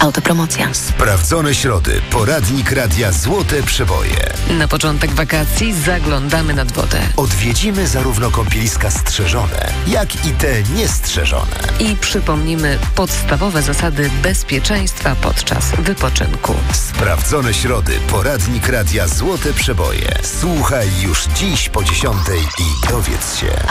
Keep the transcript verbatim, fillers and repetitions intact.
Autopromocja. Sprawdzone środy. Poradnik Radia Złote Przeboje. Na początek wakacji zaglądamy nad wodę. Odwiedzimy zarówno kąpieliska strzeżone, jak i te niestrzeżone. I przypomnimy podstawowe zasady bezpieczeństwa podczas wypoczynku. Sprawdzone środy. Poradnik Radia Złote Przeboje. Słuchaj już dziś po dziesiątej i dowiedz się.